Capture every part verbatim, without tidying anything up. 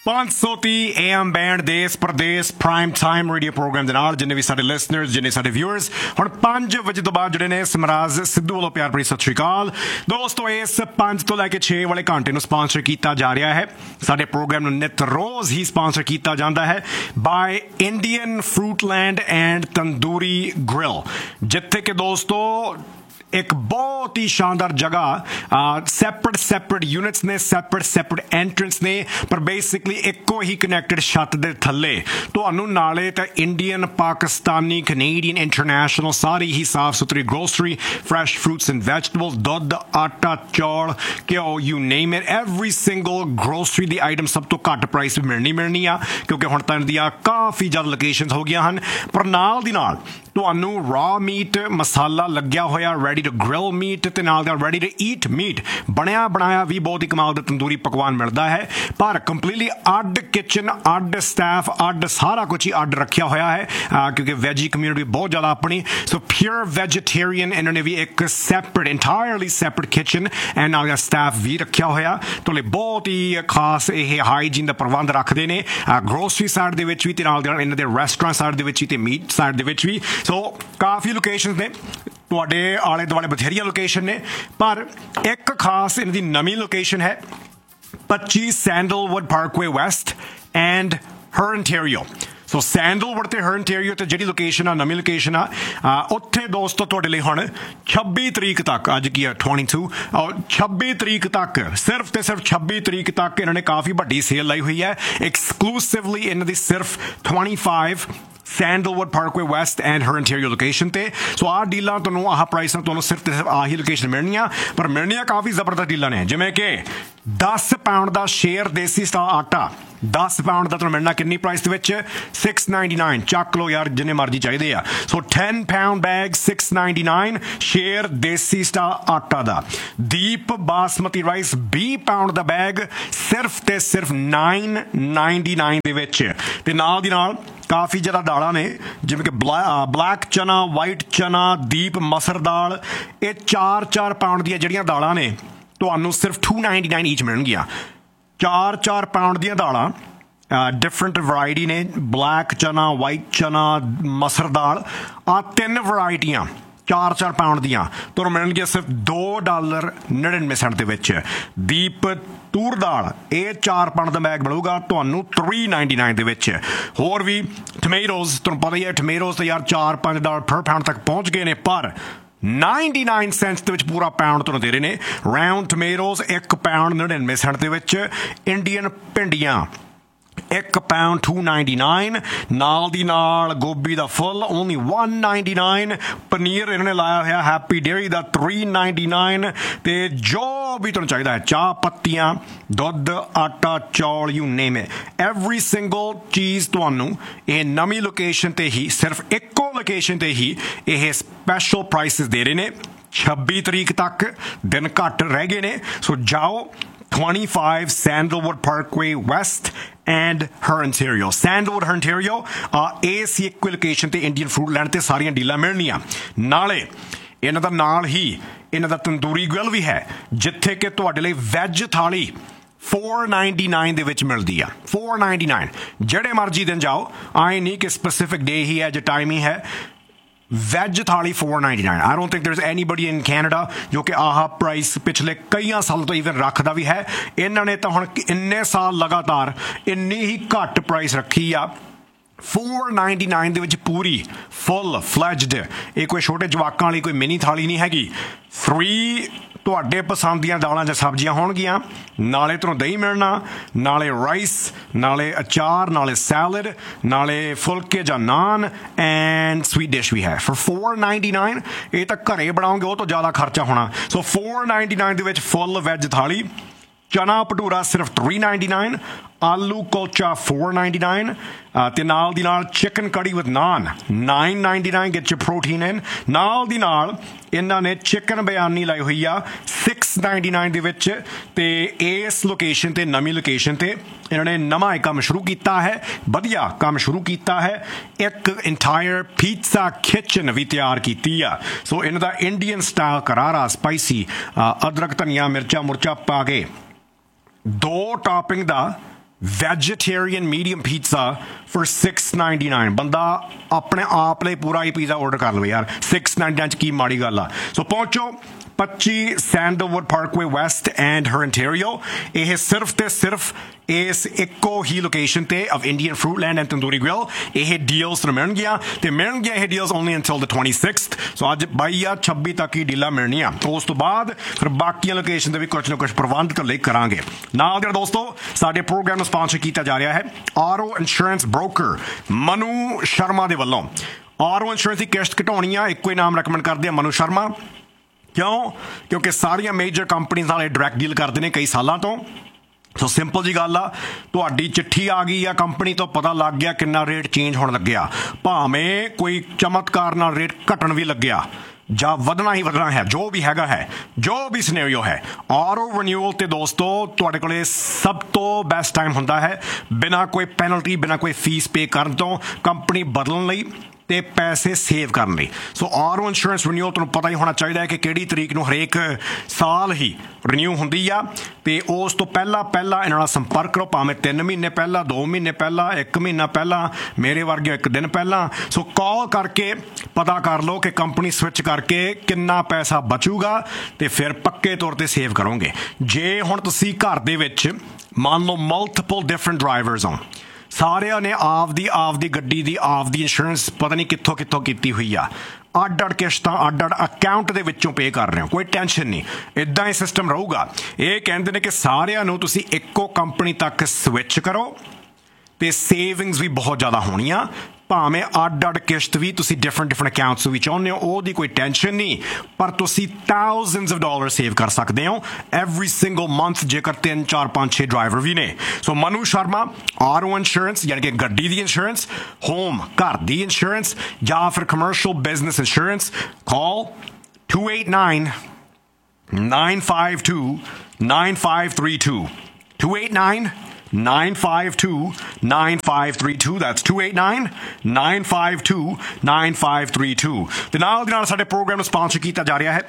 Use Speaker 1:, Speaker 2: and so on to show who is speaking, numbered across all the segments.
Speaker 1: पाँच सौ तीह ए एम बैंड देश प्रदेश प्राइम टाइम रेडियो प्रोग्राम ਦੇ ਨਾਲ ਜਿੰਨੇ ਵੀ ਸਾਡੇ ਲਿਸਨਰਸ ਜਿੰਨੇ ਸਾਡੇ ਵਿਊਅਰਸ ਹੁਣ ਪੰਜ ਵਜੇ ਤੋਂ ਬਾਅਦ ਜਿਹੜੇ ਨੇ ਸਮਰਾਜ ਸਿੱਧੂ ਵੱਲੋਂ ਪਿਆਰ ਭਰੀ ਸਤਿ ਸ਼੍ਰੀ ਅਕਾਲ ਦੋਸਤੋ। ਇਸ ਪੰਜ ਤੋਂ ਲੈ ਕੇ ਛੇ ਵਾਲੇ ਘੰਟੇ ਨੂੰ ਸਪਾਂਸਰ ਕੀਤਾ ਜਾ ਰਿਹਾ ਹੈ। ਸਾਡੇ ਪ੍ਰੋਗਰਾਮ ਨੂੰ ਨਿਤ ਰੋਜ਼ ਹੀ ਸਪਾਂਸਰ ਕੀਤਾ ਜਾਂਦਾ ਹੈ bye Indian ਫਰੂਟਲੈਂਡ and tandoori grill, ਜਿੱਥੇ ਕਿ ਦੋਸਤੋ एक बहुत ही शानदार जगह सैपरेट सैपरेट यूनिट्स ने सैपरेट सैपरेट एंट्रेंस ने पर बेसिकली एको ही कनैक्टेड छत दे थल्ले तुहानू नाले ते इंडियन पाकिस्तानी कनेडियन इंटरनेशनल सारी ही साफ सुथरी grocery fresh fruits and vegetables दुध आटा चौल घ्यो you name it every single grocery the item सब तो घट प्राइस भी मिलनी मिलनी आ क्योंकि हुण तां ਦੀਆਂ काफ़ी ज़्यादा लोकेशंस हो गई ਹਨ। पर नाल दी नाल तुहानू रॉ मीट मसाला लग्या होया रेडी टू ग्रिल मीट ते नाल दा रेडी टू ईट मीट ਬਣਿਆ ਬਣਾਇਆ ਵੀ ਬਹੁਤ ਹੀ ਕਮਾਲ ਦਾ ਤੰਦੂਰੀ ਪਕਵਾਨ ਮਿਲਦਾ ਹੈ। ਪਰ ਕੰਪਲੀਟਲੀ ਅੱਡ ਕਿਚਨ ਅੱਡ ਸਟਾਫ ਅੱਡ ਸਾਰਾ ਕੁਝ ਹੀ ਅੱਡ ਰੱਖਿਆ ਹੋਇਆ ਹੈ ਕਿਉਂਕਿ ਵੈਜੀ ਕਮਿਊਨਿਟੀ ਬਹੁਤ ਜ਼ਿਆਦਾ ਆਪਣੀ ਸੋ ਪਿਓਰ ਵੈਜੀਟੇਰੀਅਨ ਇਹਨਾਂ ਨੇ ਵੀ ਇੱਕ separate entirely separate kitchen and ਨਾਲ ਸਟਾਫ ਵੀ ਰੱਖਿਆ ਹੋਇਆ ਤੋਂ ਲਈ ਬਹੁਤ ਹੀ ਖਾਸ ਇਹ ਹਾਈਜੀਨ ਦਾ ਪ੍ਰਬੰਧ ਰੱਖਦੇ ਨੇ ਗਰੋਸਰੀ ਸਾਈਡ ਦੇ ਵਿੱਚ ਵੀ ਤੇ ਨਾਲ ਇਹਨਾਂ ਦੇ ਰੈਸਟੋਰੈਂਟ ਸਾਈਡ ਦੇ ਵਿੱਚ ਵੀ ਤੇ ਮੀਟ ਸਾਈਡ ਦੇ ਵਿੱਚ ਵੀ। ਸੋ ਕਾਫੀ ਲੋਕੇਸ਼ਨਸ ਨੇ ਤੁਹਾਡੇ ਆਲੇ ਦੁਆਲੇ ਬਥੇਰੀਆਂ ਲੋਕੇਸ਼ਨ ਨੇ ਪਰ ਇੱਕ ਖਾਸ ਇਹਨਾਂ ਦੀ ਨਵੀਂ ਲੋਕੇਸ਼ਨ ਹੈ ਪੱਚੀ sandalwood Parkway West and ਹਰਨਟੇਰੀਓ। So sandalwood ਤੇ ਹਰਨਟੇਰੀਓ ਤੇ ਜਿਹੜੀ ਲੋਕੇਸ਼ਨ ਆ ਨਵੀਂ ਲੋਕੇਸ਼ਨ ਆ ਉੱਥੇ ਦੋਸਤੋ ਤੁਹਾਡੇ ਲਈ ਹੁਣ ਛੱਬੀ ਤਰੀਕ ਤੱਕ ਅੱਜ ਕੀ ਆ ਬਾਈ ਛੱਬੀ ਤਰੀਕ ਤੱਕ ਸਿਰਫ ਤੇ ਸਿਰਫ ਛੱਬੀ ਤਰੀਕ ਤੱਕ ਇਹਨਾਂ ਨੇ ਕਾਫੀ ਵੱਡੀ ਸੇਲ ਲਾਈ ਹੋਈ ਹੈ ਐਕਸਕਲੂਸਿਵਲੀ ਇਹਨਾਂ ਦੀ ਸਿਰਫ ਪੱਚੀ sandalwood Parkway west and हरनटेरियो location ते। सो आ डीलां तुहानूं आह प्राइसां तुहानूं सिर्फ ते सिर्फ आही लोकेशन मिलणियां पर मिलणियां काफ़ी ज़बरदस्त डीलां ने जिवें कि दस पाउंड दा शेयर देसी स्टाइल आटा दस पाउंड का तुहानूं मिलना किन्नी प्राइस दे विच सिक्स नाइनटी नाइन चक लो यार जिन्ने मर्जी चाहिए आ। सो ten pound bag six ninety nine share देसी स्टाइल आटा दा। दीप बासमती राइस बीस पाउंड का बैग सिर्फ ते सिर्फ नाइन नाइनटी नाइन दे विच ते नाल दी नाल काफ़ी ज़्यादा दालां ने जिवें कि ब्लैक चना वाइट चना दीप मसर दाल ये चार चार पाउंड दी जिहड़ियां दालां ने तुहानूं सिर्फ टू नाइनटी नाइन ईच मिलणगियां। चार चार पाउंड ਦੀਆਂ ਦਾਲਾਂ डिफरेंट वैरायटी ने ब्लैक चना वाइट चना मसर दाल आ तीन वैरायटियां चार चार पाउंड ਦੀਆਂ ਤੁਹਾਨੂੰ ਮਿਲਣਗੀਆਂ ਸਿਰਫ दो डॉलर नड़िनवे सेंट ਦੇ ਵਿੱਚ। ਦੀਪ ਤੂਰ ਦਾਲ ਇਹ ਚਾਰ ਪਾउंड ਦਾ ਬੈਗ ਮਿਲੂਗਾ ਤੁਹਾਨੂੰ थ्री नाइनटी नाइन ਦੇ ਵਿੱਚ। ਹੋਰ ਵੀ ਟਮੇਟੋਜ਼ ਤੁਹਾਨੂੰ ਪਤਾ ਹੀ ਹੈ ਟਮੇਟੋਜ਼ ਤਾਂ ਯਾਰ ਚਾਰ ਪੰਜ ਡਾਲਰ ਪਰ ਪਾउंड ਤੱਕ ਪਹੁੰਚ ਗਏ ਨੇ ਪਰ ਨਾਈਨਟੀ ਨਾइन ਸੈਂਟਸ ਦੇ ਵਿੱਚ ਪੂਰਾ ਪਾउंड ਤੁਹਾਨੂੰ ਦੇ ਰਹੇ ਨੇ। ਰਾਉਂਡ ਟਮੇਟੋਜ਼ ਇੱਕ ਪਾउंड ਨੜਿਨਵੇਂ ਸੈਂਟ ਦੇ ਵਿੱਚ। ਇੰਡੀਅਨ ਭਿੰਡੀਆਂ एक पाउंड टू नाइनटी नाइन नाल दी नाल गोभी दा full only one ninety nine. Paneer इन्होंने लाया हुआ हैप्पी डेयरी दा थ्री नाइनटी नाइन ते जो भी तुहानूं चाहिदा है चाह पत्तियां दुध आटा चौल you name it every single चीज़ तुहानूं ये नवीं लोकेशन ते ही सिर्फ इक्को लोकेशन ते ही ये स्पैशल प्राइसिस दे रहे ने। छब्बी तरीक तक दिन घट रह गए ने सो जाओ twenty-five Sandalwood Parkway West and Hurrontario Sandalwood Hurrontario ਇਹ ਸੀ ਇੱਕ ਲੋਕੇਸ਼ਨ ਤੇ ਇੰਡੀਅਨ ਫੂਡ ਲੈਂਡ ਤੇ ਸਾਰੀਆਂ ਡੀਲਾਂ ਮਿਲਣੀਆਂ। ਨਾਲੇ ਇਹਨਾਂ ਦਾ ਨਾਲ ਹੀ ਇਹਨਾਂ ਦਾ ਤੰਦੂਰੀ ਗ੍ਰਿਲ ਵੀ ਹੈ ਜਿੱਥੇ ਕਿ ਤੁਹਾਡੇ ਲਈ ਵੈਜ ਥਾਲੀ फोर नाइनटी नाइन ਦੇ ਵਿੱਚ ਮਿਲਦੀ ਆ फोर नाइनटी नाइन ਜਿਹੜੇ ਮਰਜ਼ੀ ਦਿਨ ਜਾਓ ਆਏ ਨਹੀਂ ਕਿ ਸਪੈਸੀਫਿਕ ਡੇ ਹੀ ਹੈ ਜਾਂ ਟਾਈਮ ਹੀ ਹੈ। ਵੈਜ ਥਾਲੀ four ninety nine I don't think there is anybody in Canada जो कि आह प्राइस पिछले कई सालों तो ईवन रखता भी है। इन्हों ने तो हुण इन्ने साल लगातार इन्नी ही घट प्राइस रखी आ फोर नाइनटी नाइन दे विच पूरी फुल फ्लैजड ये कोई छोटे जवाकां वाली कोई मिनी थाली नहीं हैगी। थ्री ਤੁਹਾਡੇ ਪਸੰਦ ਦੀਆਂ ਦਾਲਾਂ ਜਾਂ ਸਬਜ਼ੀਆਂ ਹੋਣਗੀਆਂ ਨਾਲੇ ਤੁਹਾਨੂੰ ਦਹੀਂ ਮਿਲਣਾ ਨਾਲੇ ਰਾਈਸ ਨਾਲੇ ਅਚਾਰ ਨਾਲੇ ਸੈਲਡ ਨਾਲੇ ਫੁਲਕੇ ਜਾਂ ਨਾਨ ਐਂਡ ਸਵੀਟ ਡਿਸ਼ ਵੀ ਹੈ ਫॉर फोर नाइनटी नाइन। ਇਹ ਤਾਂ ਘਰੇ ਬਣਾਓਗੇ ਉਹ ਤੋਂ ਜ਼ਿਆਦਾ ਖਰਚਾ ਹੋਣਾ। ਸੋ फोर नाइनटी नाइन ਦੇ ਵਿੱਚ ਫੁੱਲ ਵੈਜ ਥਾਲੀ ਚਨਾ ਭਟੂਰਾ ਸਿਰਫ थ्री नाइनटी नाइन ਆਲੂ ਕੁਲਚਾ फोर नाइनटी नाइन ਤੇ ਨਾਲ ਦੀ ਨਾਲ ਚਿਕਨ ਕੜੀ with naan nine ninety nine get your protein ਇਨ। ਨਾਲ ਦੀ ਨਾਲ ਇਹਨਾਂ ਨੇ ਚਿਕਨ ਬਿਰਿਆਨੀ ਲਾਈ ਹੋਈ ਆ सिक्स नाइनटी नाइन ਦੇ ਵਿੱਚ ਤੇ ਇਸ ਲੋਕੇਸ਼ਨ ਤੇ ਨਵੀਂ ਲੋਕੇਸ਼ਨ ਤੇ ਇਹਨਾਂ ਨੇ ਨਵਾਂ ਇੱਕ ਕੰਮ ਸ਼ੁਰੂ ਕੀਤਾ ਹੈ ਵਧੀਆ ਕੰਮ ਸ਼ੁਰੂ ਕੀਤਾ ਹੈ ਇੱਕ ਇੰਟਾਇਰ ਪੀਜ਼ਾ ਕਿਚਨ ਵੀ ਤਿਆਰ ਕੀਤੀ ਆ। ਸੋ ਇਹਨਾਂ ਦਾ ਇੰਡੀਅਨ ਸਟਾਈਲ ਕਰਾਰਾ ਸਪਾਈਸੀ ਅਦਰਕ ਧਨੀਆ ਮਿਰਚਾਂ ਮੁਰਚਾ ਪਾ ਕੇ ਦੋ topping the vegetarian medium pizza for six ninety ਨਾइन ਬੰਦਾ ਆਪਣੇ ਆਪ ਲਈ ਪੂਰਾ ਹੀ ਪੀਜ਼ਾ ਆਰਡਰ ਕਰ ਲਵੇ ਯਾਰ ਸਿਕਸ ਨਾਈਨਟੀ ਨਾइन 'ਚ ਕੀ ਮਾੜੀ ਗੱਲ ਆ ਸੋ ਪਹੁੰਚੋ ਪੱਚੀ ਸੈਂਡਲਵੁੱਡ ਪਾਰਕਵੇ ਵੈਸਟ ਐਂਡ ਹਰਨਟੇਰੀਓ ਇਹ ਸਿਰਫ ਤੇ ਸਿਰਫ ਇਸ ਇੱਕੋ ਹੀ ਲੋਕੇਸ਼ਨ ਤੇ of Indian ਫਰੂਟਲੈਂਡ and tandoori grill ਇਹ ਡੀਲਸ ਨੂੰ ਮਿਲਣਗੀਆਂ ਤੇ ਮਿਲਣਗੀਆਂ ਇਹ ਡੀਲਸ ਓਨਲੀ ਅੰਟਿਲ ਦ ਟਵੈਂਟੀ ਸਿਕਸਥ ਸੋ ਅੱਜ ਬਾਈ ਆ ਛੱਬੀ ਤੱਕ ਹੀ ਡੀਲਾਂ ਮਿਲਣੀਆਂ ਉਸ ਤੋਂ ਬਾਅਦ ਫਿਰ ਬਾਕੀਆਂ ਲੋਕੇਸ਼ਨ ਦੇ ਵੀ ਕੁਝ ਨਾ ਕੁਝ ਪ੍ਰਬੰਧ ਕਰ ਲਈ ਕਰਾਂਗੇ ਨਾਲ ਦੇ ਦੋਸਤੋ ਸਾਡੇ ਪ੍ਰੋਗਰਾਮ ਨੂੰ ਸਪਾਂਸਰ ਕੀਤਾ ਜਾ ਰਿਹਾ ਹੈ RO insurance broker Manu Sharma ਦੇ ਵੱਲੋਂ ਆਰੋ ਇੰਸ਼ੋਰੈਂਸ ਦੀ ਕਿਸ਼ਤ ਘਟਾਉਣੀ ਆ ਇੱਕੋ ਹੀ ਨਾਮ ਰეკਮੈਂਡ ਕਰਦੇ ਆ ਮਨੂ ਸ਼ਰਮਾ ਕਿਉਂ ਕਿਉਂਕਿ ਸਾਰੀਆਂ ਮੇਜਰ ਕੰਪਨੀਆਂ ਨਾਲ ਇਹ ਡਾਇਰੈਕਟ ਡੀਲ ਕਰਦੇ ਨੇ ਕਈ ਸਾਲਾਂ ਤੋਂ ਸੋ ਸਿੰਪਲ ਜੀ ਗੱਲ ਆ ਤੁਹਾਡੀ ਚਿੱਠੀ ਆ ਗਈ ਆ ਕੰਪਨੀ ਤੋਂ ਪਤਾ ਲੱਗ ਗਿਆ ਕਿੰਨਾ ਰੇਟ ਚੇਂਜ ਹੋਣ ਲੱਗਿਆ ਭਾਵੇਂ ਕੋਈ ਚਮਤਕਾਰ ਨਾਲ ਰੇਟ ਘਟਣ ਵੀ ਲੱਗਿਆ ਜਾਂ ਵਧਣਾ ਹੀ ਵਧਣਾ ਹੈ ਜੋ ਵੀ ਹੈਗਾ ਹੈ ਜੋ ਵੀ ਸਿਨੈਰੀਓ ਹੈ ਆਰੋ ਰਿਨਿਊਅਲ ਤੇ ਦੋਸਤੋ ਤੁਹਾਡੇ ਕੋਲੇ ਸਭ ਤੋਂ ਬੈਸਟ ਟਾਈਮ ਹੁੰਦਾ ਹੈ ਬਿਨਾਂ ਕੋਈ ਪੈਨਲਟੀ ਬਿਨਾਂ ਕੋਈ ਫੀਸ ਪੇ ਕਰਨ ਤੋਂ ਕੰਪਨੀ ਬਦਲਣ ਲਈ ਤੇ ਪੈਸੇ ਸੇਵ ਕਰਨ ਲਈ ਸੋ ਆਰਓ ਇੰਸ਼ੋਰੈਂਸ ਰਿਨਿਊਅਲ ਤੁਹਾਨੂੰ ਪਤਾ ਹੀ ਹੋਣਾ ਚਾਹੀਦਾ ਹੈ ਕਿ ਕਿਹੜੀ ਤਰੀਕ ਨੂੰ ਹਰੇਕ ਸਾਲ ਹੀ ਰਿਨਿਊ ਹੁੰਦੀ ਆ ਤੇ ਉਸ ਤੋਂ ਪਹਿਲਾਂ ਪਹਿਲਾਂ ਇਹਨਾਂ ਨਾਲ ਸੰਪਰਕ ਕਰੋ ਭਾਵੇਂ ਤਿੰਨ ਮਹੀਨੇ ਪਹਿਲਾਂ ਦੋ ਮਹੀਨੇ ਪਹਿਲਾਂ ਇੱਕ ਮਹੀਨਾ ਪਹਿਲਾਂ ਮੇਰੇ ਵਰਗੇ ਇੱਕ ਦਿਨ ਪਹਿਲਾਂ ਸੋ ਕਾਲ ਕਰਕੇ ਪਤਾ ਕਰ ਲਓ ਕਿ ਕੰਪਨੀ ਸਵਿਚ ਕਰਕੇ ਕਿੰਨਾ ਪੈਸਾ ਬਚੂਗਾ ਤੇ ਫਿਰ ਪੱਕੇ ਤੌਰ ਤੇ ਸੇਵ ਕਰੋਗੇ ਜੇ ਹੁਣ ਤੁਸੀਂ ਘਰ ਦੇ ਵਿੱਚ ਮੰਨ ਲਓ ਮਲਟੀਪਲ ਡਿਫਰੈਂਟ ਡਰਾਈਵਰਸ ਹੋ ਸਾਰਿਆਂ ਨੇ ਆਪਦੀ ਆਪਦੀ ਗੱਡੀ ਦੀ ਆਪਦੀ ਇੰਸ਼ੋਰੈਂਸ ਪਤਾ ਨਹੀਂ ਕਿੱਥੋਂ ਕਿੱਥੋਂ ਕੀਤੀ ਹੋਈ ਆ ਅੱਡ ਅੱਡ ਕਿਸ਼ਤਾਂ ਅੱਡ ਅੱਡ ਅਕਾਊਂਟ ਦੇ ਵਿੱਚੋਂ ਪੇ ਕਰ ਰਹੇ ਹੋ ਕੋਈ ਟੈਨਸ਼ਨ ਨਹੀਂ ਇੱਦਾਂ ਹੀ ਸਿਸਟਮ ਰਹੂਗਾ ਇਹ ਕਹਿੰਦੇ ਨੇ ਕਿ ਸਾਰਿਆਂ ਨੂੰ ਤੁਸੀਂ ਇੱਕੋ ਕੰਪਨੀ ਤੱਕ ਸਵਿਚ ਕਰੋ ਤੇ ਸੇਵਿੰਗਸ ਵੀ ਬਹੁਤ ਜ਼ਿਆਦਾ ਹੋਣੀਆਂ ਭਾਵੇਂ ਅੱਡ ਅੱਡ ਕਿਸ਼ਤ ਵੀ ਤੁਸੀਂ ਡਿਫਰੈਂਟ ਡਿਫਰੈਂਟ ਅਕਾਊਂਟਸ ਵਿੱਚ ਚਾਹੁੰਦੇ ਹੋ ਉਹਦੀ ਕੋਈ ਟੈਨਸ਼ਨ ਨਹੀਂ ਪਰ ਤੁਸੀਂ ਥਾਊਜ਼ੈਂਡਸ ਆਫ ਡਾਲਰ ਸੇਵ ਕਰ ਸਕਦੇ ਹੋ ਐਵਰੀ ਸਿੰਗਲ ਮੰਥ ਜੇਕਰ ਤਿੰਨ ਚਾਰ ਪੰਜ ਛੇ ਡਰਾਈਵਰ ਵੀ ਨੇ ਸੋ ਮਨੂ ਸ਼ਰਮਾ ਆਰਓ ਇੰਸ਼ੋਰੈਂਸ ਯਾਨੀ ਕਿ ਗੱਡੀ ਦੀ ਇੰਸ਼ੋਰੈਂਸ ਹੋਮ ਘਰ ਦੀ ਇੰਸ਼ੋਰੈਂਸ ਜਾਂ ਫਿਰ commercial business insurance call two eight nine nine five two nine five three two two eight nine nine five two nine five three two that's two eight nine nine five two nine five three two ਤੇ ਨਾਲ ਦੀ ਨਾਲ ਸਾਡੇ programme ਨੂੰ sponsor ਕੀਤਾ ਜਾ ਰਿਹਾ ਹੈ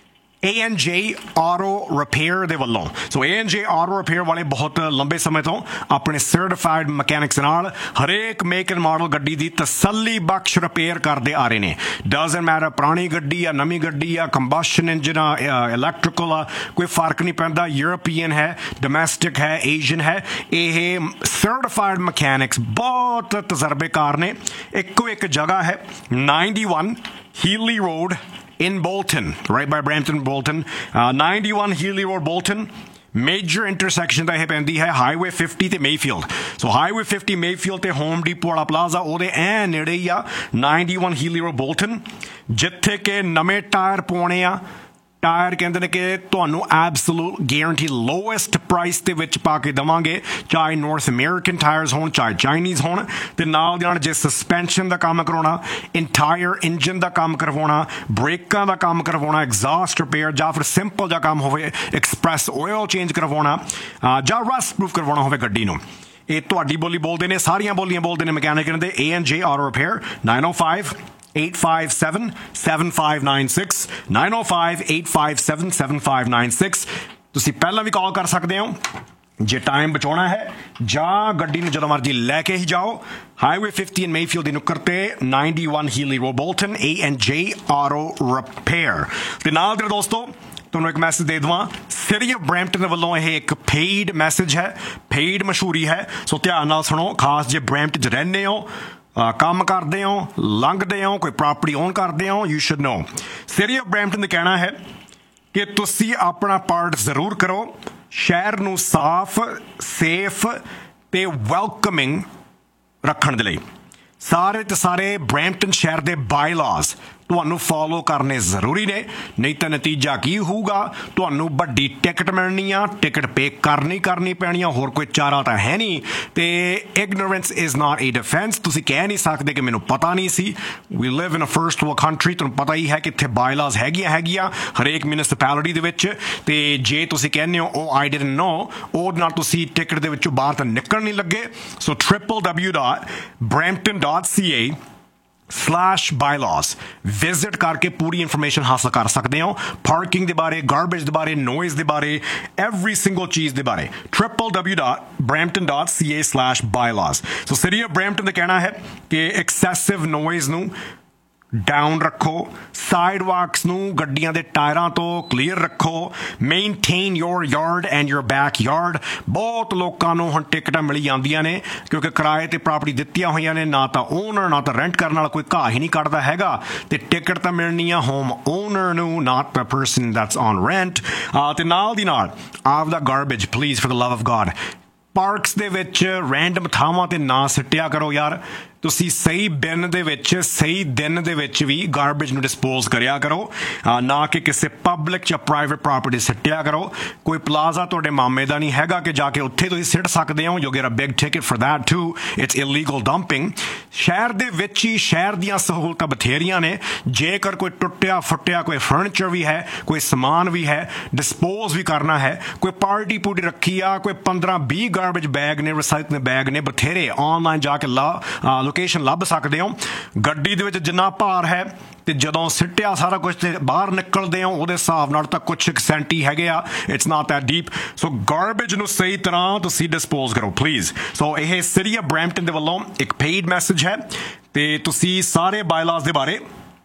Speaker 1: A N J Auto Repair ਦੇ ਵੱਲੋਂ ਸੋ A N J Auto Repair ਵਾਲੇ ਬਹੁਤ ਲੰਬੇ ਸਮੇਂ ਤੋਂ ਆਪਣੇ ਸਰਟੀਫਾਈਡ ਮਕੈਨਿਕਸ ਨਾਲ ਹਰੇਕ ਮੇਕ ਐਂਡ ਮਾਡਲ ਗੱਡੀ ਦੀ ਤਸੱਲੀ ਬਖਸ਼ ਰਿਪੇਅਰ ਕਰਦੇ ਆ ਰਹੇ ਨੇ ਡਜ਼ਨਟ ਮੈਟਰ ਪੁਰਾਣੀ ਗੱਡੀ ਆ ਨਵੀਂ ਗੱਡੀ ਆ ਕੰਬਸ਼ਨ ਇੰਜਨ ਆ ਇਲੈਕਟ੍ਰੀਕਲ ਆ ਕੋਈ ਫਰਕ ਨਹੀਂ ਪੈਂਦਾ ਯੂਰਪੀਅਨ ਹੈ ਡੋਮੈਸਟਿਕ ਹੈ ਏਸ਼ੀਅਨ ਹੈ ਇਹ ਸਰਟੀਫਾਈਡ ਮਕੈਨਿਕਸ ਬਹੁਤ ਤਜਰਬੇਕਾਰ ਨੇ ਇੱਕੋ ਇੱਕ ਜਗ੍ਹਾ ਹੈ ninety-one Healy Road in Bolton, right by Brampton, Bolton. Uh, ninety-one Healy Road, Bolton. Major intersection ਦਾ ਇਹ ਪੈਂਦੀ ਹੈ ਹਾਈਵੇ ਫਿਫਟੀ ਤੇ ਮੇਫੀਲਡ ਸੋ ਹਾਈਵੇ ਫਿਫਟੀ ਮੇਫੀਲਡ ਤੇ ਹੋਮ ਡੀਪੋ ਵਾਲਾ ਪਲਾਜ਼ਾ ਉਹਦੇ ਐ ਨੇੜੇ ਹੀ ਆ ninety-one Healy Road, Bolton ਜਿੱਥੇ ਕਿ ਨਵੇਂ ਟਾਇਰ ਪਾਉਣੇ ਆ ਟਾਇਰ ਕਹਿੰਦੇ ਨੇ ਕਿ ਤੁਹਾਨੂੰ ਐਬਸੋਲੂਟ ਗਾਰੰਟੀ ਲੋਐਸਟ ਪ੍ਰਾਈਸ ਦੇ ਵਿੱਚ ਪਾ ਕੇ ਦੇਵਾਂਗੇ ਚਾਹੇ ਨਾਰਥ ਅਮਰੀਕਨ ਟਾਇਰਸ ਹੋਣ ਚਾਹੇ ਚਾਈਨੀਜ਼ ਹੋਣ ਤੇ ਨਾਲ ਦੇ ਨਾਲ ਜੇ ਸਸਪੈਂਸ਼ਨ ਦਾ ਕੰਮ ਕਰਾਉਣਾ ਇੰਟਾਇਰ ਇੰਜਨ ਦਾ ਕੰਮ ਕਰਵਾਉਣਾ ਬ੍ਰੇਕਾਂ ਦਾ ਕੰਮ ਕਰਵਾਉਣਾ ਐਗਜ਼ਾਸਟ ਰਿਪੇਅਰ ਜਾਂ ਫਿਰ ਸਿੰਪਲ ਜਿਹਾ ਕੰਮ ਹੋਵੇ ਐਕਸਪ੍ਰੈਸ ਆਇਲ ਚੇਂਜ ਕਰਵਾਉਣਾ ਜਾਂ ਰਸਟ ਪ੍ਰੂਫ ਕਰਵਾਉਣਾ ਹੋਵੇ ਗੱਡੀ ਨੂੰ ਇਹ ਤੁਹਾਡੀ ਬੋਲੀ ਬੋਲਦੇ ਨੇ ਸਾਰੀਆਂ ਬੋਲੀਆਂ ਬੋਲਦੇ ਨੇ ਮਕੈਨਿਕ ਦੇ A N J Auto Repair nine oh five eight five seven seven five nine six nine oh five eight five seven seven five nine six ਤੁਸੀਂ ਪਹਿਲਾਂ ਵੀ ਕਾਲ ਕਰ ਸਕਦੇ ਹੋ ਜੇ ਟਾਈਮ ਬਚਾਉਣਾ ਹੈ ਜਾਂ ਗੱਡੀ ਨੂੰ ਜਦੋਂ ਮਰਜ਼ੀ ਲੈ ਕੇ ਹੀ ਜਾਓ ਹਾਈਵੇ ਫਿਫਟੀ ਮੇਫੀਲਡ ਦੀ ਨੁੱਕਰ ਤੇ ninety-one Healy Road, Bolton A N J Auto Repair ਤੇ ਨਾਲ ਦੇ ਦੋਸਤੋ ਤੁਹਾਨੂੰ ਇੱਕ ਮੈਸੇਜ ਦੇ ਦੇਵਾਂ ਸਿਟੀ ਆਫ ਬਰੈਂਪਟਨ ਦੇ ਵੱਲੋਂ ਇਹ ਇੱਕ ਪੇਡ ਮੈਸੇਜ ਹੈ ਪੇਡ ਮਸ਼ਹੂਰੀ ਹੈ ਸੋ ਧਿਆਨ ਨਾਲ ਸੁਣੋ ਖਾਸ ਜੇ ਬਰੈਂਪਟਨ 'ਚ ਰਹਿੰਦੇ ਹੋ ਕੰਮ ਕਰਦੇ ਹੋ ਲੰਘਦੇ ਹੋ ਕੋਈ ਪ੍ਰਾਪਰਟੀ ਓਨ ਕਰਦੇ ਹੋ you should no city of Brampton ਦਾ ਕਹਿਣਾ ਹੈ ਕਿ ਤੁਸੀਂ ਆਪਣਾ ਪਾਰਟ ਜ਼ਰੂਰ ਕਰੋ ਸ਼ਹਿਰ ਨੂੰ ਸਾਫ਼ ਸੇਫ ਤੇ ਵੈਲਕਮਿੰਗ ਰੱਖਣ ਦੇ ਲਈ ਸਾਰੇ ਤੇ ਸਾਰੇ ਬਰੈਂਪਟਨ ਸ਼ਹਿਰ ਦੇ ਬਾਈਲਾਜ਼ ਤੁਹਾਨੂੰ ਫੋਲੋ ਕਰਨੇ ਜ਼ਰੂਰੀ ਨੇ ਨਹੀਂ ਤਾਂ ਨਤੀਜਾ ਕੀ ਹੋਊਗਾ ਤੁਹਾਨੂੰ ਵੱਡੀ ਟਿਕਟ ਮਿਲਣੀ ਆ ਟਿਕਟ ਪੇ ਕਰਨੀ ਕਰਨੀ ਪੈਣੀ ਆ ਹੋਰ ਕੋਈ ਚਾਰਾ ਤਾਂ ਹੈ ਨਹੀਂ ਤੇ ignorance is not A defence ਤੁਸੀਂ ਕਹਿ ਨਹੀਂ ਸਕਦੇ ਕਿ ਮੈਨੂੰ ਪਤਾ ਨਹੀਂ ਸੀ ਵੀ ਲਿਵ ਇਨ ਅ ਫਰਸਟ ਵਰਲਡ ਕੰਟਰੀ ਤੁਹਾਨੂੰ ਪਤਾ ਹੀ ਹੈ ਕਿ ਇੱਥੇ ਬਾਈਲਾਜ਼ ਹੈਗੀਆਂ ਹੈਗੀਆਂ ਹਰੇਕ ਮਿਊਨਿਸਪੈਲਿਟੀ ਦੇ ਵਿੱਚ ਤੇ ਜੇ ਤੁਸੀਂ ਕਹਿੰਦੇ ਹੋ ਉਹ ਆਈ ਡਿਡਨਟ ਨੋ ਉਹਦੇ ਨਾਲ ਤੁਸੀਂ ਟਿਕਟ ਦੇ ਵਿੱਚੋਂ ਬਾਹਰ ਤਾਂ ਨਿਕਲ ਨਹੀਂ ਲੱਗੇ ਸੋ triple w dot brampton dot c a slash bylaws visit ਕਰਕੇ ਪੂਰੀ ਇਨਫੋਰਮੇਸ਼ਨ ਹਾਸਲ ਕਰ ਸਕਦੇ ਹੋ ਪਾਰਕਿੰਗ ਦੇ ਬਾਰੇ ਗਾਰਬੇਜ ਦੇ ਬਾਰੇ ਨੋਇਜ਼ ਦੇ ਬਾਰੇ ਐਵਰੀ ਸਿੰਗਲ ਚੀਜ਼ ਦੇ ਬਾਰੇ w w w dot brampton dot c a slash bylaws so city of Brampton ਦਾ ਕਹਿਣਾ ਹੈ ਕਿ ਐਕਸੈਸਿਵ ਨੋਇਜ਼ ਨੂੰ ਡਾਊਨ ਰੱਖੋ ਸਾਈਡਵਾਕਸ ਨੂੰ ਗੱਡੀਆਂ ਦੇ ਟਾਇਰਾਂ ਤੋਂ ਕਲੀਅਰ ਰੱਖੋ maintain your yard and your back yard ਬਹੁਤ ਲੋਕਾਂ ਨੂੰ ਹੁਣ ਟਿਕਟਾਂ ਮਿਲੀ ਜਾਂਦੀਆਂ ਨੇ ਕਿਉਂਕਿ ਕਿਰਾਏ ਤੇ ਪ੍ਰਾਪਰਟੀ ਦਿੱਤੀਆਂ ਹੋਈਆਂ ਨੇ ਨਾ ਤਾਂ ਓਨਰ ਨਾ ਤਾਂ ਰੈਂਟ ਕਰਨ ਵਾਲਾ ਕੋਈ ਘਾਹ ਹੀ ਨਹੀਂ ਕੱਢਦਾ ਹੈਗਾ ਤੇ ਟਿਕਟ ਤਾਂ ਮਿਲਣੀ ਆ ਹੋਮ ਓਨਰ ਨੂੰ ਨਾਟ the person that's on rent ਤੇ ਨਾਲ ਦੀ ਨਾਲ ਆਪਦਾ garbage please for the love of god parks ਦੇ ਵਿੱਚ ਰੈਂਡਮ ਥਾਵਾਂ ਤੇ ਨਾ ਸਿੱਟਿਆ ਕਰੋ ਯਾਰ ਤੁਸੀਂ ਸਹੀ ਬਿਨ ਦੇ ਵਿੱਚ ਸਹੀ ਦਿਨ ਦੇ ਵਿੱਚ ਵੀ ਗਾਰਬੇਜ ਨੂੰ ਡਿਸਪੋਜ਼ ਕਰਿਆ ਕਰੋ ਨਾ ਕਿ ਕਿਸੇ ਪਬਲਿਕ ਜਾਂ ਪ੍ਰਾਈਵੇਟ ਪ੍ਰਾਪਰਟੀ ਸਿੱਟਿਆ ਕਰੋ ਕੋਈ ਪਲਾਜ਼ਾ ਤੁਹਾਡੇ ਮਾਮੇ ਦਾ ਨਹੀਂ ਹੈਗਾ ਕਿ ਜਾ ਕੇ ਉੱਥੇ ਤੁਸੀਂ ਸਿੱਟ ਸਕਦੇ ਹੋ you get a big ticket for that to it's illegal dumping ਸ਼ਹਿਰ ਦੇ ਵਿੱਚ ਹੀ ਸ਼ਹਿਰ ਦੀਆਂ ਸਹੂਲਤਾਂ ਬਥੇਰੀਆਂ ਨੇ ਜੇਕਰ ਕੋਈ ਟੁੱਟਿਆ ਫੁੱਟਿਆ ਕੋਈ ਫਰਨੀਚਰ ਵੀ ਹੈ ਕੋਈ ਸਮਾਨ ਵੀ ਹੈ ਡਿਸਪੋਜ਼ ਵੀ ਕਰਨਾ ਹੈ ਕੋਈ ਪਾਰਟੀ ਪੂਟੀ ਰੱਖੀ ਆ ਕੋਈ ਪੰਦਰਾਂ ਵੀਹ ਗਾਰਬੇਜ ਬੈਗ ਨੇ ਰਿਸਾਈਕਲ ਬੈਗ ਨੇ ਬਥੇਰੇ ਆਨਲਾਈਨ ਜਾ ਕੇ ਲਾ ਲੋਕੇਸ਼ਨ ਲੱਭ ਸਕਦੇ ਹੋ ਗੱਡੀ ਦੇ ਵਿੱਚ ਜਿੰਨਾ ਭਾਰ ਹੈ ਤੇ ਜਦੋਂ ਸਿੱਟਿਆ ਸਾਰਾ ਕੁਝ ਤੇ ਬਾਹਰ ਨਿਕਲਦੇ ਹੋ ਉਹਦੇ ਹਿਸਾਬ ਨਾਲ ਤਾਂ ਕੁਛ ਸੈਂਟੀ ਹੈਗੇ ਆ it's not that deep so garbage ਨੂੰ ਸਹੀ ਤਰ੍ਹਾਂ ਤੁਸੀਂ ਡਿਸਪੋਜ਼ ਕਰੋ ਪਲੀਜ਼ ਸੋ ਇਹ ਸਿਟੀ ਆਫ ਬਰੈਂਪਟਨ ਦੇ ਵੱਲੋਂ ਇੱਕ ਪੇਡ ਮੈਸੇਜ ਹੈ ਤੇ ਤੁਸੀਂ ਸਾਰੇ ਬਾਇਲਾਜ਼ ਦੇ ਬਾਰੇ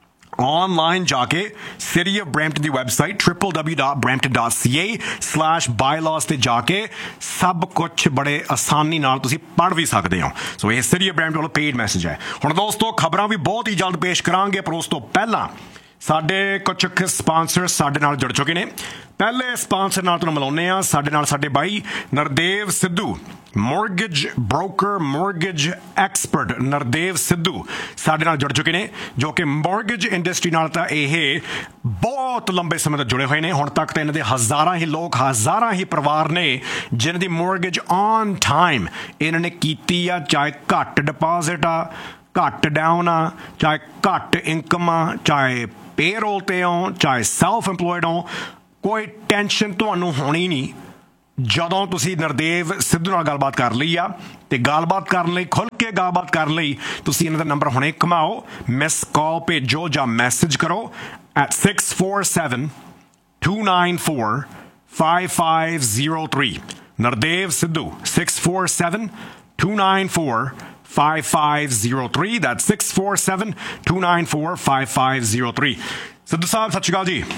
Speaker 1: ऑनलाइन जाके सिटी ऑफ ब्रैम्पटन की website w w w dot brampton dot c a slash bylaws ते जाके सब कुछ बड़े आसानी नाल तुसी पढ़ भी सकते हो सो ये सिटी ऑफ ब्रैम्पटन वाला पेड मैसेज है हुण दोस्तों खबरां भी बहुत ही जल्द पेश करांगे पर उस तो पहला ਸਾਡੇ ਕੁਝ ਸਪਾਂਸਰ ਸਾਡੇ ਨਾਲ ਜੁੜ ਚੁੱਕੇ ਨੇ ਪਹਿਲੇ ਸਪਾਂਸਰ ਨਾਲ ਤੁਹਾਨੂੰ ਮਿਲਾਉਂਦੇ ਆ ਸਾਡੇ ਨਾਲ ਸਾਡੇ ਬਾਈ Nardev Sidhu mortgage broker mortgage expert Nardev Sidhu ਸਾਡੇ ਨਾਲ ਜੁੜ ਚੁੱਕੇ ਨੇ ਜੋ ਕਿ ਮੋਰਗੇਜ ਇੰਡਸਟਰੀ ਨਾਲ ਤਾਂ ਇਹ ਬਹੁਤ ਲੰਬੇ ਸਮੇਂ ਤੋਂ ਜੁੜੇ ਹੋਏ ਨੇ ਹੁਣ ਤੱਕ ਤਾਂ ਇਹਨਾਂ ਦੇ ਹਜ਼ਾਰਾਂ ਹੀ ਲੋਕ ਹਜ਼ਾਰਾਂ ਹੀ ਪਰਿਵਾਰ ਨੇ ਜਿਨ੍ਹਾਂ ਦੀ ਮੋਰਗੇਜ ਔਨ ਟਾਈਮ ਇਹਨਾਂ ਨੇ ਕੀਤੀ ਆ ਚਾਹੇ ਘੱਟ ਡਿਪੋਜ਼ਿਟ ਆ ਘੱਟ ਡਾਊਨ ਆ ਚਾਹੇ ਘੱਟ ਇਨਕਮ ਆ ਚਾਹੇ ਪੇਰੋਲ ਤੇ ਹੋ ਚਾਹੇ ਸੈਲਫ ਇੰਪਲੋਇਡ ਹੋ ਕੋਈ ਟੈਨਸ਼ਨ ਤੁਹਾਨੂੰ ਹੋਣੀ ਨਹੀਂ ਜਦੋਂ ਤੁਸੀਂ ਨਰਦੇਵ ਸਿੱਧੂ ਨਾਲ ਗੱਲਬਾਤ ਕਰ ਲਈ ਆ ਤੇ ਗੱਲਬਾਤ ਕਰਨ ਲਈ ਖੁੱਲ੍ਹ ਕੇ ਗੱਲਬਾਤ ਕਰਨ ਲਈ ਤੁਸੀਂ ਇਹਨਾਂ ਦਾ ਨੰਬਰ ਹੁਣੇ ਘੁਮਾਓ ਮਿਸ ਕਾਲ ਭੇਜੋ ਜਾਂ ਮੈਸੇਜ ਕਰੋ at six four seven two nine four five five zero three Nardev Sidhu six four seven two nine four five five zero three that's six four seven two nine four five five zero three Sidhu ਸਾਹਿਬ ਸਤਿ ਸ਼੍ਰੀ ਅਕਾਲ ਜੀ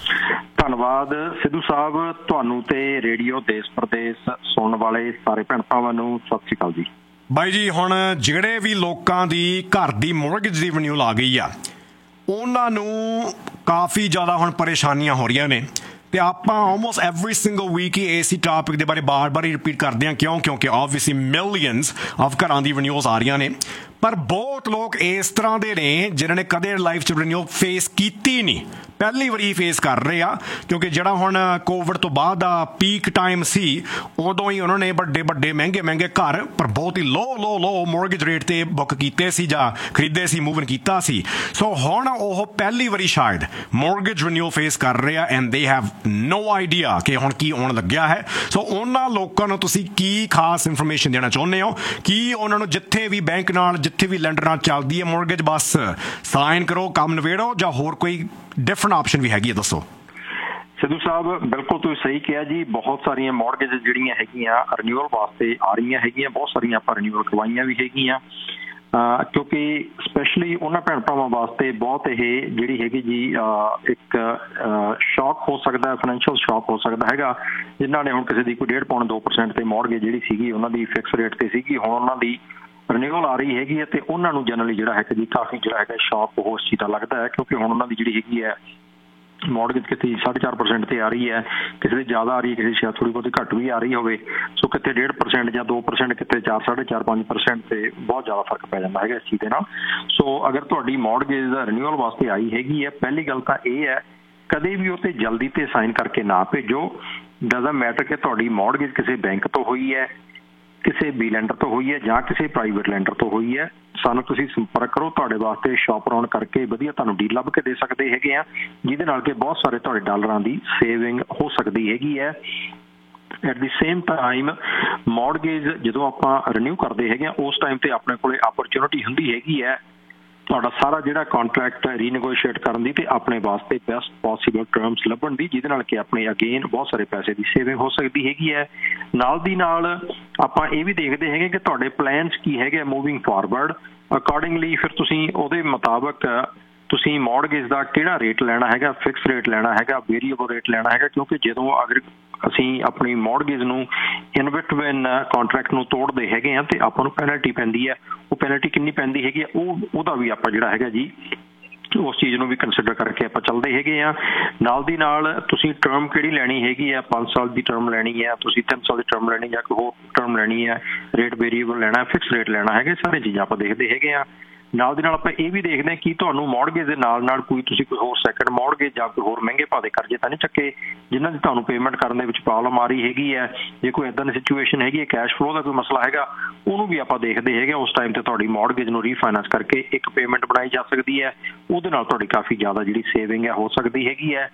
Speaker 2: ਧੰਨਵਾਦ ਸਿੱਧੂ ਸਾਹਿਬ ਤੁਹਾਨੂੰ ਤੇ radio ਦੇਸ਼ ਪ੍ਰਦੇਸ਼ ਸੁਣਨ ਵਾਲੇ ਸਾਰੇ ਭੈਣ ਭਰਾਵਾਂ ਨੂੰ ਸਤਿ ਸ਼੍ਰੀ ਅਕਾਲ ਜੀ
Speaker 1: ਬਾਈ ਜੀ ਹੁਣ ਜਿਹੜੇ ਵੀ ਲੋਕਾਂ ਦੀ ਘਰ ਦੀ ਮੋਰਗੇਜ ਦੀ ਰਿਨਿਊਅਲ ਆ ਗਈ ਆ ਉਹਨਾਂ ਨੂੰ ਕਾਫੀ ਜ਼ਿਆਦਾ ਹੁਣ ਪਰੇਸ਼ਾਨੀਆਂ ਹੋ ਰਹੀਆਂ ਨੇ ਤੇ ਆਪਾਂ ਆਲਮੋਸਟ ਐਵਰੀ ਸਿੰਗਲ ਵੀਕ ਹੀ ਇਸੇ ਟਾਪਿਕ ਦੇ ਬਾਰੇ ਬਾਰ-ਬਾਰ ਹੀ ਰਿਪੀਟ ਕਰਦੇ ਹਾਂ ਕਿਉਂ ਕਿਉਂਕਿ ਆਬਵੀਅਸਲੀ ਮਿਲੀਅਨਸ ਆਫ ਘਰਾਂ ਦੀ ਰਿਨਿਊਅਲਸ ਆ ਰਹੀਆਂ ਨੇ ਪਰ ਬਹੁਤ ਲੋਕ ਇਸ ਤਰ੍ਹਾਂ ਦੇ ਨੇ ਜਿਨ੍ਹਾਂ ਨੇ ਕਦੇ ਲਾਈਫ 'ਚ ਰਿਨਿਊਅਲ ਫੇਸ ਕੀਤੀ ਨਹੀਂ ਪਹਿਲੀ ਵਾਰੀ ਫੇਸ ਕਰ ਰਹੇ ਆ ਕਿਉਂਕਿ ਜਿਹੜਾ ਹੁਣ ਕੋਵਿਡ ਤੋਂ ਬਾਅਦ ਦਾ ਪੀਕ ਟਾਈਮ ਸੀ ਉਦੋਂ ਹੀ ਉਹਨਾਂ ਨੇ ਵੱਡੇ ਵੱਡੇ ਮਹਿੰਗੇ ਮਹਿੰਗੇ ਘਰ ਪਰ ਬਹੁਤ ਹੀ ਲੋ ਲੋ ਲੋ ਮੋਰਗੇਜ ਰੇਟ ਤੇ ਬੁੱਕ ਕੀਤੇ ਸੀ ਜਾਂ ਖਰੀਦੇ ਸੀ ਮੂਵ ਇਨ ਕੀਤਾ ਸੀ ਸੋ ਹੁਣ ਉਹ ਪਹਿਲੀ ਵਾਰੀ ਸ਼ਾਇਦ ਮੋਰਗੇਜ ਰਿਨਿਊਅਲ ਫੇਸ ਕਰ ਰਹੇ ਆ and they have no idea ਕਿ ਹੁਣ ਕੀ ਆਉਣ ਲੱਗਿਆ ਹੈ ਸੋ ਉਹਨਾਂ ਲੋਕਾਂ ਨੂੰ ਤੁਸੀਂ ਕੀ ਖਾਸ ਇਨਫੋਰਮੇਸ਼ਨ ਦੇਣਾ ਚਾਹੁੰਦੇ ਹੋ ਕੀ ਉਹਨਾਂ ਨੂੰ ਜਿੱਥੇ ਵੀ ਬੈਂਕ ਨਾਲ ਜਿੱਥੇ ਵੀ ਲੈਂਡਰ ਨਾਲ ਚੱਲਦੀ ਹੈ ਮੋਰਗੇਜ ਬਸ ਸਾਈਨ ਕਰੋ ਕੰਮ ਨਵੇੜੋ ਜਾਂ ਹੋਰ ਕੋਈ ਡਿਫਰੈਂਟ ਆਪਸ਼ਨ ਵੀ ਹੈਗੀ ਹੈ ਦੱਸੋ
Speaker 2: ਸਿੱਧੂ ਸਾਹਿਬ ਬਿਲਕੁਲ ਤੁਸੀਂ ਸਹੀ ਕਿਹਾ ਜੀ ਬਹੁਤ ਸਾਰੀਆਂ ਮੋਰਗੇਜ ਜਿਹੜੀਆਂ ਹੈਗੀਆਂ ਰਿਨਿਊਅਲ ਵਾਸਤੇ ਆ ਰਹੀਆਂ ਹੈਗੀਆਂ ਬਹੁਤ ਸਾਰੀਆਂ ਆਪਾਂ ਰਿਨਿਊਅਲ ਕਰਵਾਈਆਂ ਵੀ ਹੈਗੀਆਂ ਕਿਉਂਕਿ ਸਪੈਸ਼ਲੀ ਉਹਨਾਂ ਭੈਣ ਭਰਾਵਾਂ ਵਾਸਤੇ ਬਹੁਤ ਇਹ ਜਿਹੜੀ ਹੈਗੀ ਜੀ ਇੱਕ ਸ਼ੌਕ ਹੋ ਸਕਦਾ ਫਾਈਨੈਂਸ਼ੀਅਲ ਸ਼ੌਕ ਹੋ ਸਕਦਾ ਹੈਗਾ ਜਿਨ੍ਹਾਂ ਨੇ ਹੁਣ ਕਿਸੇ ਦੀ ਕੋਈ ਡੇਢ ਪੌਣੇ ਦੋ ਪਰਸੈਂਟ ਤੇ ਮੋਰਗੇਜ ਜਿਹੜੀ ਸੀਗੀ ਉਹਨਾਂ ਦੀ ਫਿਕਸ ਰੇਟ ਤੇ ਸੀਗੀ ਹੁਣ ਉਹਨਾਂ ਦੀ ਰਿਨਿਊਅਲ ਆ ਰਹੀ ਹੈਗੀ ਹੈ ਤੇ ਉਹਨਾਂ ਨੂੰ ਜਨਰਲੀ ਜਿਹੜਾ ਹੈਗਾ ਜੀ ਕਾਫੀ ਜਿਹੜਾ ਹੈਗਾ ਸ਼ੌਕ ਉਹ ਉਸ ਚੀਜ਼ ਦਾ ਲੱਗਦਾ ਹੈ ਕਿਉਂਕਿ ਹੁਣ ਉਹਨਾਂ ਦੀ ਜਿਹੜੀ ਹੈਗੀ ਹੈ ਮੋਰਗੇਜ ਕਿਤੇ ਸਾਢੇ ਚਾਰ ਪਰਸੈਂਟ ਤੇ ਆ ਰਹੀ ਹੈ ਕਿਸੇ ਦੀ ਜ਼ਿਆਦਾ ਆ ਰਹੀ ਹੈ ਕਿਸੇ ਸ਼ਾਇਦ ਥੋੜ੍ਹੀ ਬਹੁਤੀ ਘੱਟ ਵੀ ਆ ਰਹੀ ਹੋਵੇ ਸੋ ਕਿਤੇ ਡੇਢ ਪਰਸੈਂਟ ਜਾਂ ਦੋ ਪਰਸੈਂਟ ਕਿਤੇ ਚਾਰ ਸਾਢੇ ਚਾਰ ਪੰਜ ਪਰਸੈਂਟ ਤੇ ਬਹੁਤ ਜ਼ਿਆਦਾ ਫਰਕ ਪੈ ਜਾਂਦਾ ਹੈਗਾ ਇਸ ਚੀਜ਼ ਦੇ ਨਾਲ ਸੋ ਅਗਰ ਤੁਹਾਡੀ ਮੋਰਗੇਜ ਰਿਨਿਊਅਲ ਵਾਸਤੇ ਆਈ ਹੈਗੀ ਹੈ ਪਹਿਲੀ ਗੱਲ ਤਾਂ ਇਹ ਹੈ ਕਦੇ ਵੀ ਉਹ ਤੇ ਜਲਦੀ ਤੇ ਸਾਈਨ ਕਰਕੇ ਨਾ ਭੇਜੋ ਡਜ਼ਨਟ ਮੈਟਰ ਕਿ ਤੁਹਾਡੀ ਮੋਰਗੇਜ ਕਿਸੇ ਬੈਂਕ ਤੋਂ ਹੋਈ ਹੈ ਕਿਸੇ ਬੀ ਲੈਂਡਰ ਤੋਂ ਹੋਈ ਹੈ ਜਾਂ ਕਿਸੇ ਪ੍ਰਾਈਵੇਟ ਲੈਂਡਰ ਤੋਂ ਹੋਈ ਹੈ ਸਾਨੂੰ ਤੁਸੀਂ ਸੰਪਰਕ ਕਰੋ ਤੁਹਾਡੇ ਵਾਸਤੇ ਸ਼ਾਪ ਅਰਾਊਂਡ ਕਰਕੇ ਵਧੀਆ ਤੁਹਾਨੂੰ ਡੀਲ ਲੱਭ ਕੇ ਦੇ ਸਕਦੇ ਹੈਗੇ ਆ ਜਿਹਦੇ ਨਾਲ ਕਿ ਬਹੁਤ ਸਾਰੇ ਤੁਹਾਡੇ ਡਾਲਰਾਂ ਦੀ ਸੇਵਿੰਗ ਹੋ ਸਕਦੀ ਹੈਗੀ ਹੈ at the same time mortgage ਜਦੋਂ ਆਪਾਂ ਰਿਨਿਊ ਕਰਦੇ ਹੈਗੇ ਆ ਉਸ ਟਾਈਮ ਤੇ ਆਪਣੇ ਕੋਲ ਆਪਰਚੁਨਿਟੀ ਹੁੰਦੀ ਹੈਗੀ ਹੈ ਤੁਹਾਡਾ ਸਾਰਾ ਜਿਹੜਾ ਕੰਟਰੈਕਟ ਰੀਨੈਗੋਸ਼ੀਏਟ ਕਰਨ ਦੀ ਤੇ ਆਪਣੇ ਵਾਸਤੇ ਬੈਸਟ ਪੋਸੀਬਲ ਟਰਮਸ ਲੱਭਣ ਦੀ, ਜਿਹਦੇ ਨਾਲ ਕਿ ਆਪਣੇ ਅਗੇਨ ਬਹੁਤ ਸਾਰੇ ਪੈਸੇ ਦੀ ਸੇਵਿੰਗ ਹੋ ਸਕਦੀ ਹੈਗੀ ਹੈ। ਨਾਲ ਦੀ ਨਾਲ ਆਪਾਂ ਇਹ ਵੀ ਦੇਖਦੇ ਹੈਗੇ ਕਿ ਤੁਹਾਡੇ ਪਲਾਨਸ ਕੀ ਹੈਗੇ ਮੂਵਿੰਗ ਫਾਰਵਰਡ, ਅਕੋਰਡਿੰਗਲੀ ਫਿਰ ਤੁਸੀਂ ਉਹਦੇ ਮੁਤਾਬਕ ਤੁਸੀਂ ਮੌਰਗੇਜ ਦਾ ਕਿਹੜਾ ਰੇਟ ਲੈਣਾ ਹੈਗਾ, ਫਿਕਸ ਰੇਟ ਲੈਣਾ ਹੈਗਾ, ਵੇਰੀਏਬਲ ਰੇਟ ਲੈਣਾ ਹੈਗਾ, ਕਿਉਂਕਿ ਜਦੋਂ ਅਗਰ ਅਸੀਂ ਆਪਣੀ ਮੌਰਗੇਜ ਨੂੰ ਇਨਵੈਸਟਮੈਂਟ ਕੰਟਰੈਕਟ ਨੂੰ ਤੋੜਦੇ ਹੈਗੇ ਆ ਤੇ ਆਪਾਂ ਨੂੰ ਪੈਨਲਟੀ ਪੈਂਦੀ ਹੈ। ਉਹ ਪੈਨਲਟੀ ਕਿੰਨੀ ਪੈਂਦੀ ਹੈਗੀ ਆ, ਉਹ ਉਹਦਾ ਵੀ ਆਪਾਂ ਜਿਹੜਾ ਹੈਗਾ ਜੀ ਉਸ ਚੀਜ਼ ਨੂੰ ਵੀ ਕੰਸੀਡਰ ਕਰਕੇ ਆਪਾਂ ਚੱਲਦੇ ਹੈਗੇ ਆ। ਨਾਲ ਦੀ ਨਾਲ ਤੁਸੀਂ ਟਰਮ ਕਿਹੜੀ ਲੈਣੀ ਹੈਗੀ ਆ, ਪੰਜ ਸਾਲ ਦੀ ਟਰਮ ਲੈਣੀ ਹੈ, ਤੁਸੀਂ ਤਿੰਨ ਸਾਲ ਦੀ ਟਰਮ ਲੈਣੀ ਜਾਂ ਕੋਈ ਹੋਰ ਟਰਮ ਲੈਣੀ ਹੈ, ਰੇਟ ਵੇਰੀਏਬਲ ਲੈਣਾ, ਫਿਕਸ ਰੇਟ ਲੈਣਾ ਹੈਗਾ, ਸਾਰੀਆਂ ਚੀਜ਼ਾਂ ਆਪਾਂ ਦੇਖਦੇ ਹੈਗੇ ਆ। ਨਾਲ ਦੀ ਨਾਲ ਆਪਾਂ ਇਹ ਵੀ ਦੇਖਦੇ ਹਾਂ ਕਿ ਤੁਹਾਨੂੰ ਮੌਰਗੇਜ ਦੇ ਨਾਲ ਨਾਲ ਕੋਈ ਤੁਸੀਂ ਕੋਈ ਹੋਰ ਸੈਕੰਡ ਮੌਰਗੇਜ ਜਾਂ ਕੋਈ ਹੋਰ ਮਹਿੰਗੇ ਭਾਅ ਦੇ ਕਰਜ਼ੇ ਤਾਂ ਨਹੀਂ ਚੱਕੇ ਜਿਨ੍ਹਾਂ ਦੀ ਤੁਹਾਨੂੰ ਪੇਮੈਂਟ ਕਰਨ ਦੇ ਵਿੱਚ ਪ੍ਰੋਬਲਮ ਆ ਰਹੀ ਹੈਗੀ ਹੈ। ਜੇ ਕੋਈ ਇੱਦਾਂ ਦੀ ਸਿਚੁਏਸ਼ਨ ਹੈਗੀ ਹੈ, ਕੈਸ਼ ਫਲੋ ਦਾ ਕੋਈ ਮਸਲਾ ਹੈਗਾ, ਉਹਨੂੰ ਵੀ ਆਪਾਂ ਦੇਖਦੇ ਹੈਗੇ। ਉਸ ਟਾਈਮ ਤੇ ਤੁਹਾਡੀ ਮੌਰਗੇਜ ਨੂੰ ਰੀਫਾਈਨੈਂਸ ਕਰਕੇ ਇੱਕ ਪੇਮੈਂਟ ਬਣਾਈ ਜਾ ਸਕਦੀ ਹੈ, ਉਹਦੇ ਨਾਲ ਤੁਹਾਡੀ ਕਾਫੀ ਜ਼ਿਆਦਾ ਜਿਹੜੀ ਸੇਵਿੰਗ ਹੈ ਹੋ ਸਕਦੀ ਹੈਗੀ ਹੈ।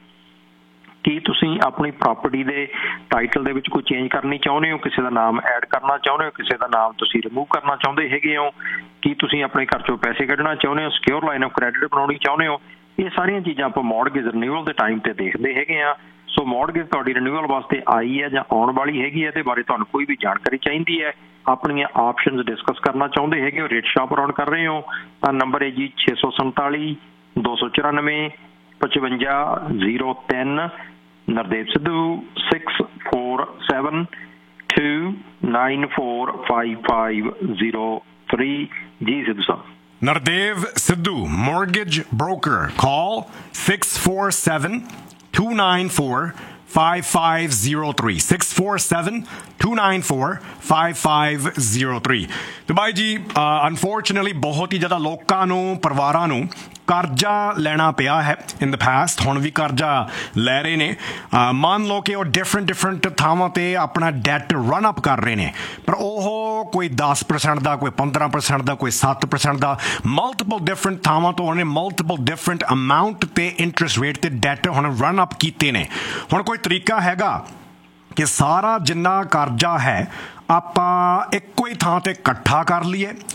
Speaker 2: ਕੀ ਤੁਸੀਂ ਆਪਣੀ ਪ੍ਰਾਪਰਟੀ ਦੇ ਟਾਈਟਲ ਦੇ ਵਿੱਚ ਕੋਈ ਚੇਂਜ ਕਰਨੀ ਚਾਹੁੰਦੇ ਹੋ, ਕਿਸੇ ਦਾ ਨਾਮ ਐਡ ਕਰਨਾ ਚਾਹੁੰਦੇ ਹੋ, ਕਿਸੇ ਦਾ ਨਾਮ ਤੁਸੀਂ ਰਿਮੂਵ ਕਰਨਾ ਚਾਹੁੰਦੇ ਹੈਗੇ ਹੋ, ਕੀ ਤੁਸੀਂ ਆਪਣੇ ਘਰ ਚੋਂ ਪੈਸੇ ਕੱਢਣਾ ਚਾਹੁੰਦੇ ਹੋ, ਸਿਕਿਉਰ ਲਾਈਨ ਆਫ ਕ੍ਰੈਡਿਟ ਬਣਾਉਣੀ ਚਾਹੁੰਦੇ ਹੋ, ਇਹ ਸਾਰੀਆਂ ਚੀਜ਼ਾਂ ਆਪਾਂ ਮੌਰਗੇਜ ਰਿਨਿਊਅਲ ਦੇ ਟਾਈਮ ਤੇ ਦੇਖਦੇ ਹੈਗੇ ਆ। ਸੋ ਮੌਰਗੇਜ ਤੁਹਾਡੀ ਰਿਨਿਊਅਲ ਵਾਸਤੇ ਆਈ ਹੈ ਜਾਂ ਆਉਣ ਵਾਲੀ ਹੈਗੀ ਹੈ, ਇਹਦੇ ਬਾਰੇ ਤੁਹਾਨੂੰ ਕੋਈ ਵੀ ਜਾਣਕਾਰੀ ਚਾਹੀਦੀ ਹੈ, ਆਪਣੀਆਂ ਆਪਸ਼ਨਸ ਡਿਸਕਸ ਕਰਨਾ ਚਾਹੁੰਦੇ ਹੈਗੇ ਹੋ, ਰੇਟ ਸ਼ਾਪ ਅਰਾਊਂਡ ਕਰ ਰਹੇ ਹੋ ਤਾਂ ਨੰਬਰ ਹੈ ਜੀ ਛੇ ਸੌ ਸੰਤਾਲੀ ਦੋ ਸੌ ਚੁਰਾਨਵੇਂ ਪਚਵੰਜਾ ਜ਼ੀਰੋ ਤਿੰਨ। Nardev Sidhu six four seven two nine four five five zero three. Ji Sidhu sir.
Speaker 1: Nardev Sidhu, mortgage broker. Call six four seven two nine four five five zero three. six four seven two nine four five five zero three. ਤੇ ਬਾਈ ਜੀ unfortunately ਬਹੁਤ ਹੀ ਜ਼ਿਆਦਾ ਲੋਕਾਂ ਨੂੰ, ਪਰਿਵਾਰਾਂ ਨੂੰ ਕਰਜ਼ਾ ਲੈਣਾ ਪਿਆ ਹੈ ਇਨ ਦ ਪਾਸਟ, ਹੁਣ ਵੀ ਕਰਜ਼ਾ ਲੈ ਰਹੇ ਨੇ। ਮੰਨ ਲਓ ਕਿ ਉਹ ਡਿਫਰੈਂਟ ਡਿਫਰੈਂਟ ਥਾਵਾਂ 'ਤੇ ਆਪਣਾ ਡੈਟ ਰਨ ਅਪ ਕਰ ਰਹੇ ਨੇ, ਪਰ ਉਹ ਕੋਈ ਦਸ ਪਰਸੈਂਟ ਦਾ, ਕੋਈ ਪੰਦਰਾਂ ਪਰਸੈਂਟ ਦਾ, ਕੋਈ ਸੱਤ ਪਰਸੈਂਟ ਦਾ, ਮਲਟੀਪਲ ਡਿਫਰੈਂਟ ਥਾਵਾਂ ਤੋਂ ਉਹਨੇ ਮਲਟੀਪਲ ਡਿਫਰੈਂਟ ਅਮਾਊਂਟ 'ਤੇ ਇੰਟਰਸਟ ਰੇਟ 'ਤੇ ਡੈਟ ਹੁਣ ਰਨ ਅਪ ਕੀਤੇ ਨੇ। ਹੁਣ ਕੋਈ ਤਰੀਕਾ ਹੈਗਾ ਕਿ ਸਾਰਾ ਜਿੰਨਾ ਕਰਜ਼ਾ ਹੈ ਆਪਾਂ ਇੱਕੋ ਹੀ ਥਾਂ 'ਤੇ ਇਕੱਠਾ ਕਰ ਲਈਏ